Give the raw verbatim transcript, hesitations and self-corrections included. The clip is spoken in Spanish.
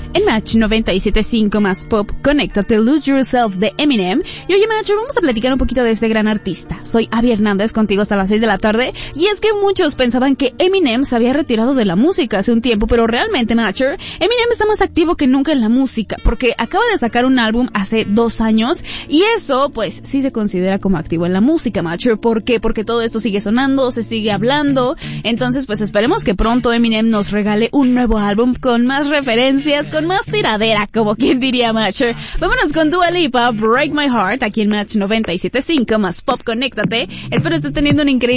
en Match noventa y siete punto cinco más Pop, conéctate, Lose Yourself de Eminem. Y oye, Match, vamos a platicar un poquito de este gran artista. Soy Abby Hernández, contigo hasta las seis de la tarde. Y es que muchos pensaban que Eminem se había retirado de la música hace un tiempo, pero realmente, Match, Eminem está más activo que nunca en la música, porque acaba de sacar un álbum hace dos años, y eso, pues, sí se considera como activo en la música, Match. ¿Por qué? Porque todo esto sigue sonando, se sigue hablando. Entonces, pues, esperemos que pronto Eminem nos regale un nuevo álbum con más referencias, con más tiradera, como quien diría, Match. Vámonos con Dua Lipa, Break My Heart, aquí en Match noventa y siete punto cinco más Pop, conéctate. Espero estés teniendo un increíble